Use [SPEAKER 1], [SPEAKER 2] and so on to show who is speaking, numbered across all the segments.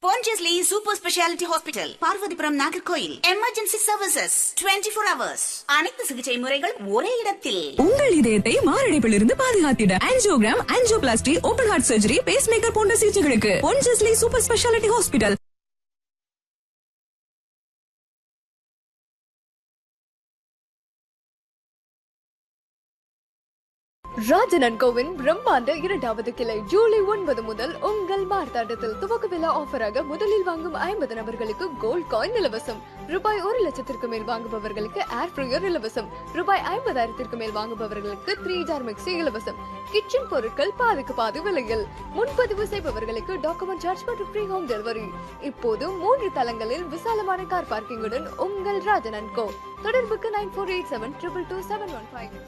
[SPEAKER 1] Pondicherry Super Speciality Hospital, Parvathipuram Nagercoil. Emergency services 24 hours. அனைத்து சிகிச்சை முறைகள் ஒரே இடத்தில்.
[SPEAKER 2] உங்கள் இதயத்தை மாரடைப்பிலிருந்து பாதுகாத்திட angiogram, angioplasty, open heart surgery, base maker போன்ற சிகிச்சைகளுக்கு பொன்ஜஸ்லி super speciality hospital.
[SPEAKER 3] Rajan and CoWIN பிரம்மாண்ட 2வது கிளை ஜூலை 9 முதல் உங்கள் மார்த்தாண்டத்தில் துவக்க விழா ஆஃபராக முதலில் வாங்கும் 50 நபர்களுக்கு கோல்ட் காயின் இலவசம். ரூபாய் 1,00,000 மேல் வாங்குபவர்களுக்கு ஏர் ஃப்ரையர் இலவசம். ரூபாய் 50,000 மேல் வாங்குபவர்களுக்கு 3 ஜார் மிக்சி இலவசம். கிச்சன் பொருட்கள் பாதிக்கு பாதி விலையில். முன்பதிவு செய்பவர்களுக்கு டாக்குமெண்ட் சார்ஜ் மற்றும் ஃப்ரீ ஹோம் டெலிவரி. இப்போது 3 தளங்களில் விசாலமான கார் பார்க்கிங்குடன் உங்கள் ராஜன் அண்ட் கோ. தொடர்புக்கு 9487222715.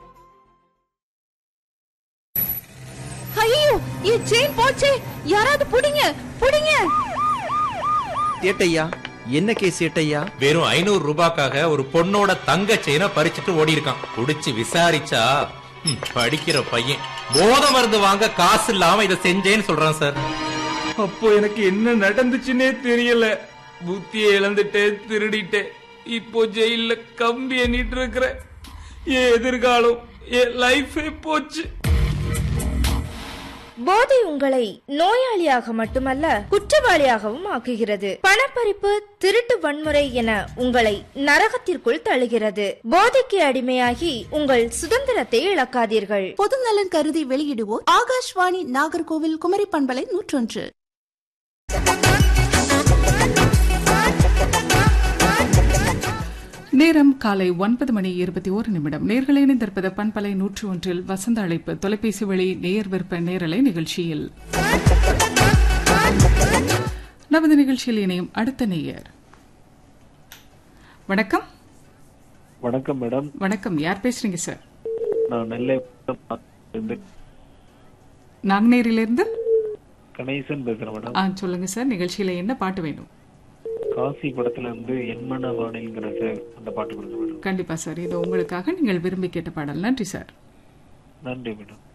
[SPEAKER 3] ஐயோ, என் செயின் போச்சே, யாராவது புடிங்க புடிங்க.
[SPEAKER 4] ஏட்டையா, என்ன கேஸ் ஏட்டையா?
[SPEAKER 5] வெறும் 500 ரூபாய்க்காக ஒரு பொண்ணோட தங்க செயினை பறிச்சுட்டு ஓடி இருக்கான். குடிச்சு விசாரிச்சா படிக்கிற பையன் போத மருந்து வாங்க காசு இல்லாம இதை செஞ்சேன்னு சொல்றான் சார்.
[SPEAKER 6] அப்போ எனக்கு என்ன நடந்துச்சுன்னே தெரியல. புத்தியை இழந்துட்டேன், திருடிட்டேன். இப்போ ஜெயில கம்பி எண்ணிட்டு இருக்கிறேன். என் எதிர்காலம், என் லைஃபே போச்சு.
[SPEAKER 7] போதை உங்களை நோயாளியாக மட்டுமல்ல குற்றவாளியாகவும் ஆக்குகிறது. பணப்பறிப்பு, திருட்டு, வன்முறை என உங்களை நரகத்திற்குள் தள்ளுகிறது. போதைக்கு அடிமையாகி உங்கள் சுதந்திரத்தை இழக்காதீர்கள்.
[SPEAKER 8] பொதுநலன் கருதி வெளியிடுவோர் ஆகாஷ்வாணி நாகர்கோவில் குமரி பண்பலை 101.
[SPEAKER 9] நேரம் காலை 9:21. நேர்களை இணைந்திருப்பது பண்பலை 101 வசந்த அழைப்பு தொலைபேசி வழி நேயர் விற்ப நேரலை நிகழ்ச்சியில். நமது நிகழ்ச்சியில் இணையும் அடுத்த நேயர். வணக்கம்.
[SPEAKER 10] வணக்கம் மேடம்.
[SPEAKER 9] வணக்கம், யார் பேசுறீங்க சார்?
[SPEAKER 10] நான் நெல்லை
[SPEAKER 9] நாங்குநேரிலிருந்து
[SPEAKER 10] கணேசன் பேசுறேன் மேடம்.
[SPEAKER 9] சொல்லுங்க சார், நிகழ்ச்சியில என்ன பாட்டு வேணும்?
[SPEAKER 10] காசி படத்துல இருந்து என்மன வானில்ங்கிற அந்த பாட்டு கொடுங்க மேடம்.
[SPEAKER 9] கண்டிப்பா சார், இது உங்களுக்காக நீங்கள் விரும்பி கேட்ட பாடல். நன்றி சார்.
[SPEAKER 10] நன்றி மேடம்.